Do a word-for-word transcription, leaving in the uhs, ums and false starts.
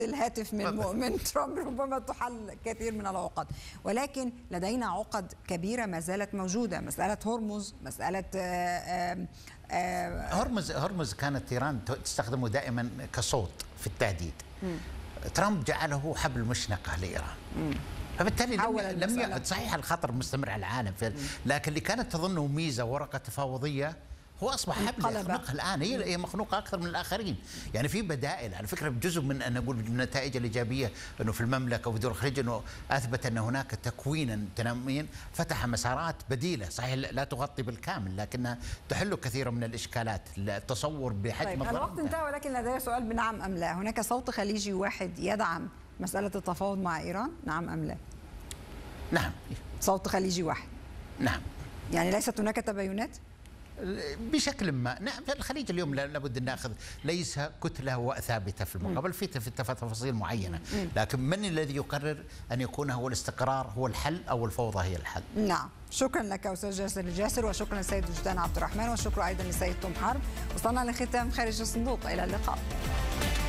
الهاتف من من ترامب ربما تحل كثير من العقد، ولكن لدينا عقد كبيرة ما زالت موجودة. مسألة هرمز، مسألة آآ آآ هرمز هرمز كانت إيران تستخدمه دائما كصوت في التهديد. م. ترامب جعله حبل مشنقة لإيران. م. فبالتالي لم لم ي... صحيح الخطر مستمر على العالم، لكن اللي كانت تظنه ميزة ورقة تفاوضية هو اصبح حبل يخنقها الان. هي هي مخنوقه اكثر من الاخرين، يعني في بدائل. على فكره جزء من ان نقول النتائج الايجابيه انه في المملكه وفي دول الخليج انه اثبت ان هناك تكوينا تنميا فتح مسارات بديله، صحيح لا تغطي بالكامل لكنها تحل كثيرا من الاشكالات. التصور بحجم طيب الوقت انتهى، ولكن لدي سؤال بنعم ام لا. هناك صوت خليجي واحد يدعم مساله التفاوض مع ايران، نعم ام لا؟ نعم. صوت خليجي واحد. نعم. يعني ليست هناك تباينات؟ بشكل ما. نعم، الخليج اليوم لابد ان ناخذ ليس كتله ثابته في المقابل، في تفاصيل معينه، لكن من الذي يقرر ان يكون هو الاستقرار هو الحل او الفوضى هي الحل؟ نعم. شكرا لك استاذ جاسر الجاسر، وشكرا للسيد وجدان عبد الرحمن، والشكر ايضا للسيد توم حرب. وصلنا لختام خارج الصندوق، الى اللقاء.